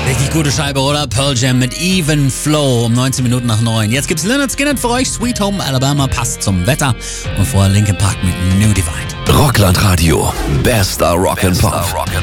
Richtig gute Scheibe, oder? Pearl Jam mit Even Flow um 19 Minuten nach 9. Jetzt gibt's Lynyrd Skynyrd für euch. Sweet Home Alabama passt zum Wetter. Und vorher Linkin Park mit New Divide. Rockland Radio. Bester Rock'n'Pop.